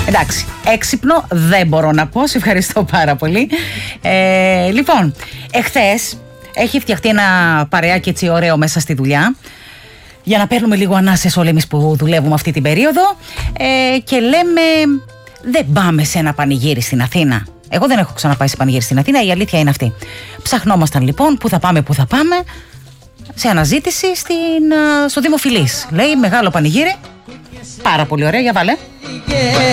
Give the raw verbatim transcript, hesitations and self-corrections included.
Εντάξει, έξυπνο δεν μπορώ να πω. Σε ευχαριστώ πάρα πολύ. Ε, λοιπόν, εχθές έχει φτιαχτεί ένα παρεάκι έτσι ωραίο μέσα στη δουλειά, για να παίρνουμε λίγο ανάσες όλοι εμείς που δουλεύουμε αυτή την περίοδο, ε, και λέμε δεν πάμε σε ένα πανηγύρι στην Αθήνα. Εγώ δεν έχω ξαναπάει σε πανηγύρι στην Αθήνα, η αλήθεια είναι αυτή. Ψαχνόμασταν λοιπόν πού θα πάμε, πού θα πάμε. Σε αναζήτηση στην, στο Δήμο Φιλής. Λέει μεγάλο πανηγύρι. Πάρα πολύ ωραία, για βάλε.